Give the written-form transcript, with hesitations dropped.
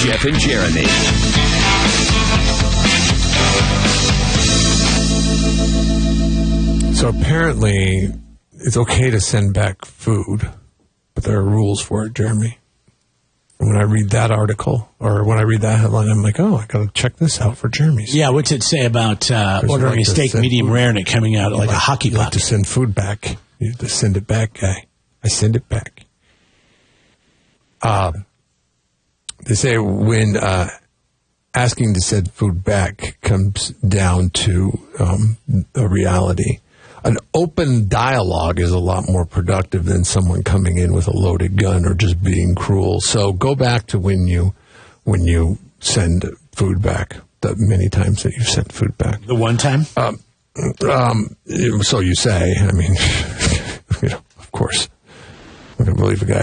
Jeff and Jeremy. So apparently, it's okay to send back food, but there are rules for it, Jeremy. And when I read that article, or when I read that headline, I'm like, oh, I got to check this out for Jeremy's. Yeah, what's it say about ordering a steak medium rare and it coming out like a hockey puck? You like to send food back. You have to send it back, guy. I send it back. They say when asking to send food back comes down to a reality. An open dialogue is a lot more productive than someone coming in with a loaded gun or just being cruel. So go back to when you send food back, the many times that you've sent food back. The one time? So you say. I mean, of course. I'm going to believe a guy